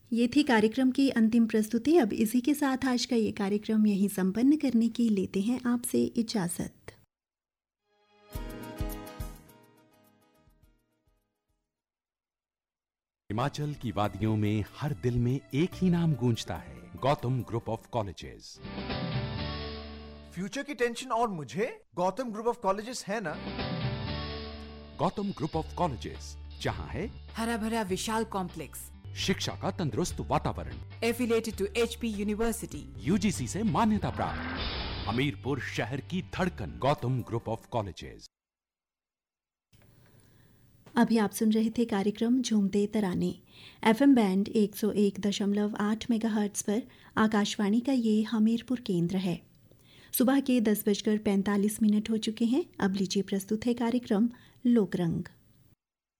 ये थी कार्यक्रम की अंतिम प्रस्तुति। अब इसी के साथ आज का ये कार्यक्रम यहीं संपन्न करने की लेते हैं आपसे इजाजत। हिमाचल की वादियों में हर दिल में एक ही नाम गूंजता है, Gautam group of colleges. Future की टेंशन और मुझे गौतम ग्रुप ऑफ कॉलेजेस है ना। गौतम ग्रुप ऑफ कॉलेजेस, जहां है हरा भरा विशाल कॉम्प्लेक्स, शिक्षा का तंदुरुस्त वातावरण, affiliated to HP university, UGC से मान्यता प्राप्त, हमीरपुर शहर की धड़कन, गौतम ग्रुप ऑफ कॉलेजेस। अभी आप सुन रहे थे कार्यक्रम झूमते तराने, FM बैंड 101.8 मेगाहर्ट्ज पर आकाशवाणी का ये हमीरपुर केंद्र है। सुबह के 10:45 हो चुके हैं। अब लीजिए प्रस्तुत है कार्यक्रम लोकरंग।